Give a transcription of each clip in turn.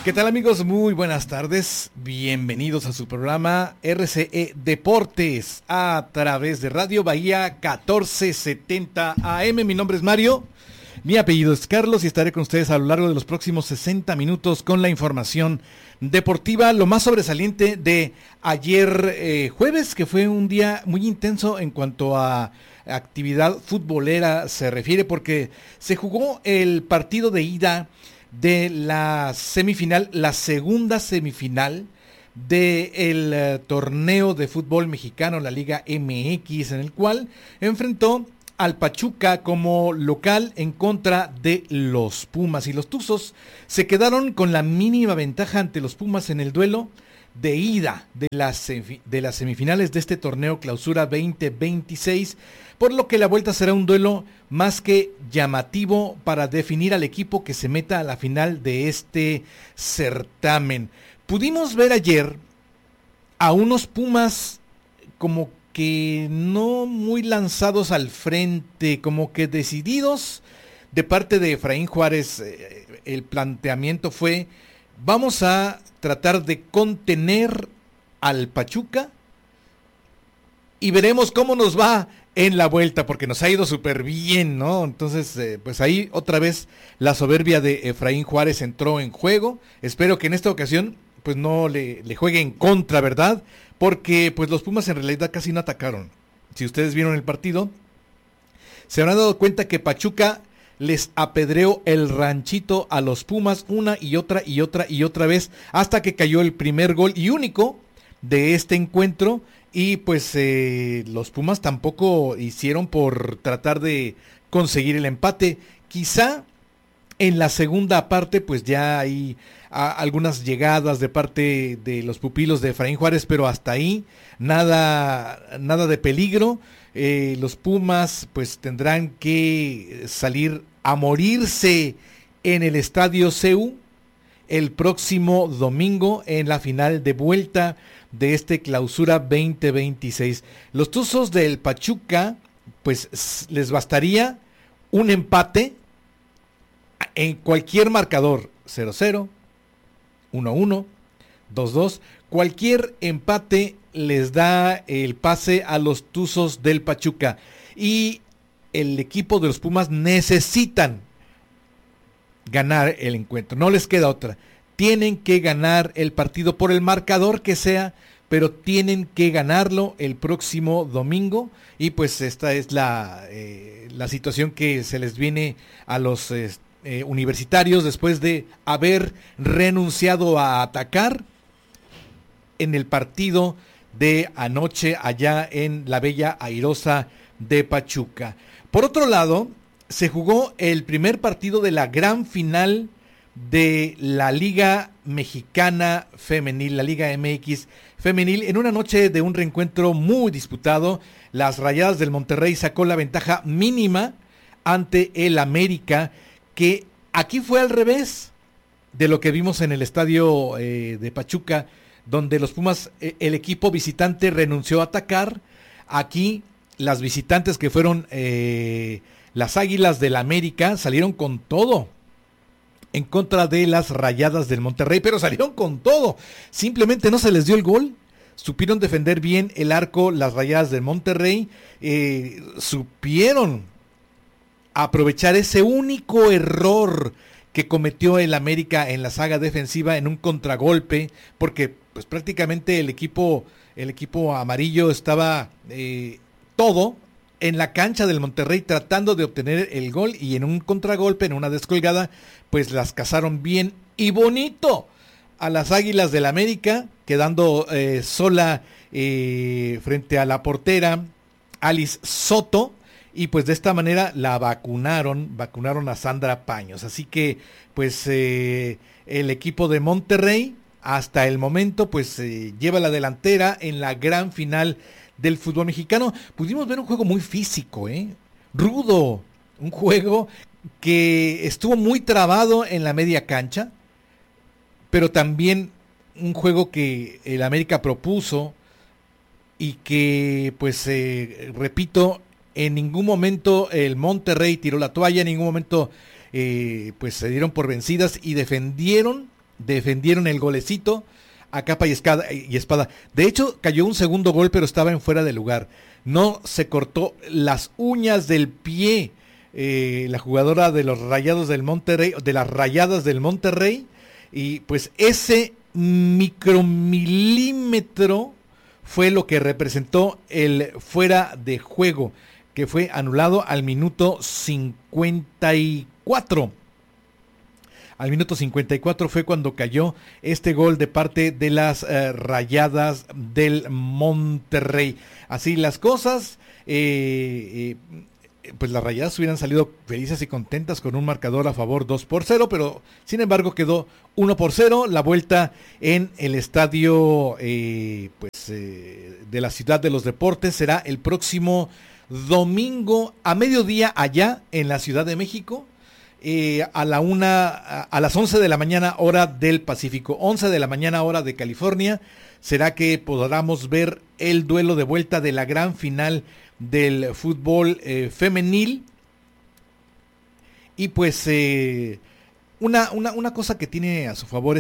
¿Qué tal, amigos? Muy buenas tardes. Bienvenidos a su programa RCE Deportes a través de Radio Bahía 1470 AM. Mi nombre es Mario, mi apellido es Carlos y estaré con ustedes a lo largo de los próximos 60 minutos con la información deportiva, lo más sobresaliente de ayer jueves, que fue un día muy intenso en cuanto a actividad futbolera se refiere, porque se jugó el partido de ida de la semifinal, la segunda semifinal del torneo de fútbol mexicano, la Liga MX, en el cual enfrentó al Pachuca como local en contra de los Pumas, y los Tuzos se quedaron con la mínima ventaja ante los Pumas en el duelo de ida de las semifinales de este torneo Clausura 2026, por lo que la vuelta será un duelo más que llamativo para definir al equipo que se meta a la final de este certamen. Pudimos ver ayer a unos Pumas como que no muy lanzados al frente, como que decididos de parte de Efraín Juárez. El planteamiento fue: vamos a tratar de contener al Pachuca y veremos cómo nos va en la vuelta, porque nos ha ido súper bien, ¿no? Entonces, pues ahí otra vez la soberbia de Efraín Juárez entró en juego. Espero que en esta ocasión pues no le juegue en contra, ¿verdad? Porque pues los Pumas en realidad casi no atacaron. Si ustedes vieron el partido, se habrán dado cuenta que Pachuca les apedreó el ranchito a los Pumas una y otra vez, hasta que cayó el primer gol y único de este encuentro. Y pues los Pumas tampoco hicieron por tratar de conseguir el empate. Quizá en la segunda parte pues ya hay algunas llegadas de parte de los pupilos de Efraín Juárez, pero hasta ahí nada de peligro. Los Pumas pues tendrán que salir a morirse en el Estadio CU el próximo domingo en la final de vuelta de este Clausura 2026. Los Tuzos del Pachuca pues les bastaría un empate en cualquier marcador, 0-0, 1-1, 2-2, cualquier empate les da el pase a los Tuzos del Pachuca, y el equipo de los Pumas necesitan ganar el encuentro, no les queda otra, tienen que ganar el partido por el marcador que sea, pero tienen que ganarlo el próximo domingo. Y pues esta es la situación que se les viene a los universitarios después de haber renunciado a atacar en el partido de anoche allá en la bella airosa de Pachuca. Por otro lado, se jugó el primer partido de la gran final de la Liga Mexicana Femenil, la Liga MX Femenil, en una noche de un reencuentro muy disputado. Las Rayadas del Monterrey sacó la ventaja mínima ante el América, que aquí fue al revés de lo que vimos en el estadio de Pachuca, donde los Pumas, el equipo visitante, renunció a atacar. Aquí las visitantes, que fueron las Águilas del América, salieron con todo en contra de las Rayadas del Monterrey, pero salieron con todo, simplemente no se les dio el gol. Supieron defender bien el arco las Rayadas del Monterrey, supieron aprovechar ese único error que cometió el América en la saga defensiva en un contragolpe, porque pues prácticamente el equipo amarillo estaba todo en la cancha del Monterrey tratando de obtener el gol, y en un contragolpe, en una descolgada, pues las cazaron bien y bonito a las Águilas del América, quedando sola frente a la portera Alice Soto, y pues de esta manera la vacunaron a Sandra Paños. Así que pues el equipo de Monterrey hasta el momento pues lleva la delantera en la gran final del fútbol mexicano. Pudimos ver un juego muy físico, rudo, un juego que estuvo muy trabado en la media cancha, pero también un juego que el América propuso y que pues repito, en ningún momento el Monterrey tiró la toalla, en ningún momento pues se dieron por vencidas y defendieron defendieron el golecito a capa y espada. De hecho, cayó un segundo gol, pero estaba en fuera de lugar. No se cortó las uñas del pie la jugadora de los Rayados del Monterrey, de las Rayadas del Monterrey, y pues ese micromilímetro fue lo que representó el fuera de juego, que fue anulado al minuto 54. Al minuto 54 fue cuando cayó este gol de parte de las Rayadas del Monterrey. Así las cosas, pues las Rayadas hubieran salido felices y contentas con un marcador a favor 2-0, pero sin embargo quedó 1-0. La vuelta en el estadio de la Ciudad de los Deportes será el próximo domingo a mediodía allá en la Ciudad de México. A las 11 de la mañana hora del Pacífico, 11 de la mañana hora de California, será que podamos ver el duelo de vuelta de la gran final del fútbol femenil. Y pues una cosa que tiene a su favor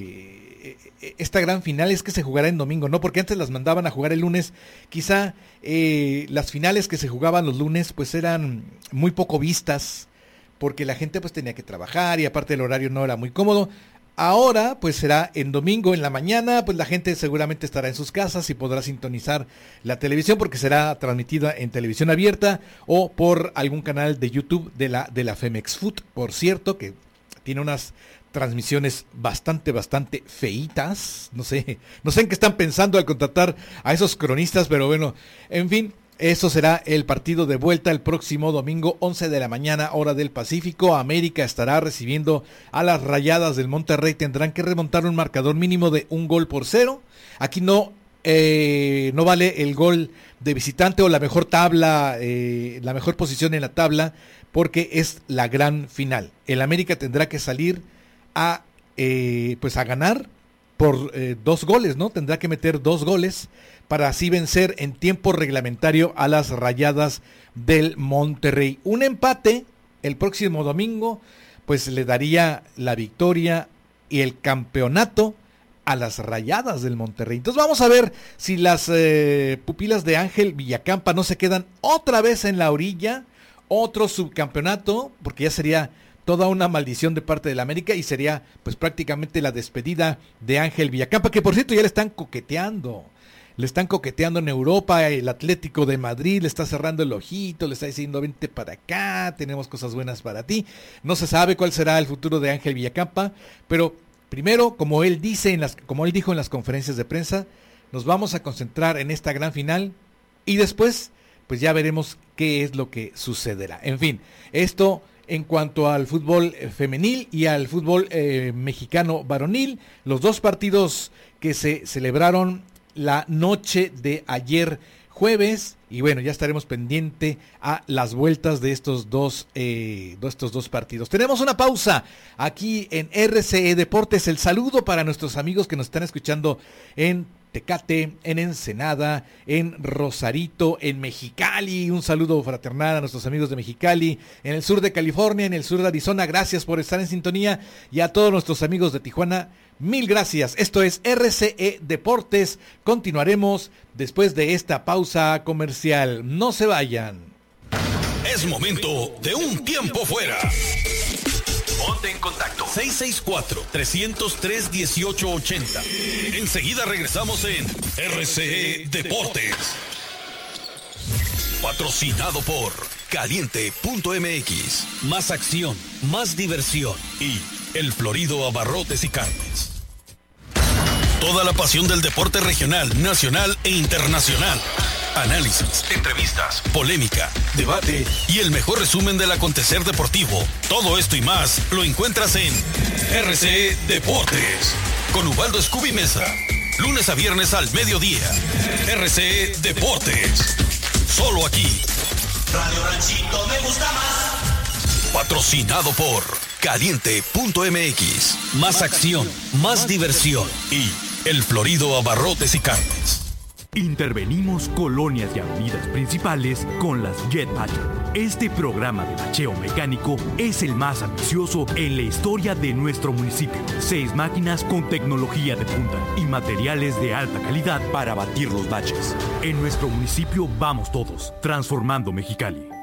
esta gran final es que se jugará en domingo, ¿no? Porque antes las mandaban a jugar el lunes. Quizá las finales que se jugaban los lunes pues eran muy poco vistas, porque la gente pues tenía que trabajar y aparte el horario no era muy cómodo. Ahora pues será en domingo en la mañana, pues la gente seguramente estará en sus casas y podrá sintonizar la televisión porque será transmitida en televisión abierta o por algún canal de YouTube de la Femex Food, por cierto, que tiene unas transmisiones bastante feitas. No sé en qué están pensando al contratar a esos cronistas, pero bueno, en fin. Eso será el partido de vuelta el próximo domingo, 11 de la mañana, hora del Pacífico. América estará recibiendo a las Rayadas del Monterrey. Tendrán que remontar un marcador mínimo de 1-0. Aquí no vale el gol de visitante o la mejor tabla, la mejor posición en la tabla, porque es la gran final. El América tendrá que salir a ganar por 2 goles, ¿no? Tendrá que meter 2 goles para así vencer en tiempo reglamentario a las Rayadas del Monterrey. Un empate el próximo domingo pues le daría la victoria y el campeonato a las Rayadas del Monterrey. Entonces vamos a ver si las pupilas de Ángel Villacampa no se quedan otra vez en la orilla, otro subcampeonato, porque ya sería toda una maldición de parte del América y sería pues prácticamente la despedida de Ángel Villacampa, que por cierto ya le están coqueteando en Europa. El Atlético de Madrid le está cerrando el ojito, le está diciendo vente para acá, tenemos cosas buenas para ti. No se sabe cuál será el futuro de Ángel Villacampa, pero primero, como él dijo en las conferencias de prensa, nos vamos a concentrar en esta gran final y después pues ya veremos qué es lo que sucederá. En fin, esto en cuanto al fútbol femenil y al fútbol mexicano varonil, los dos partidos que se celebraron la noche de ayer jueves, y bueno, ya estaremos pendiente a las vueltas de estos dos partidos. Tenemos una pausa aquí en RCE Deportes. El saludo para nuestros amigos que nos están escuchando en Tecate, en Ensenada, en Rosarito, en Mexicali. Un saludo fraternal a nuestros amigos de Mexicali, en el sur de California, en el sur de Arizona. Gracias por estar en sintonía, y a todos nuestros amigos de Tijuana, mil gracias. Esto es RCE Deportes. Continuaremos después de esta pausa comercial. No se vayan. Es momento de un tiempo fuera. Ponte en contacto. 664-303-1880. Enseguida regresamos en RCE Deportes. Patrocinado por Caliente.mx. Más acción, más diversión y El Florido Abarrotes y Carnes. Toda la pasión del deporte regional, nacional e internacional. Análisis, entrevistas, polémica, debate y el mejor resumen del acontecer deportivo. Todo esto y más lo encuentras en RCE Deportes con Ubaldo Scooby Mesa. Lunes a viernes al mediodía. RCE Deportes. Solo aquí. Radio Ranchito me gusta más. Patrocinado por Caliente.mx. Más acción, más diversión y El Florido Abarrotes y Carnes. Intervenimos colonias y avenidas principales con las Jet Patrol. Este programa de bacheo mecánico es el más ambicioso en la historia de nuestro municipio. 6 máquinas con tecnología de punta y materiales de alta calidad para batir los baches. En nuestro municipio vamos todos, transformando Mexicali.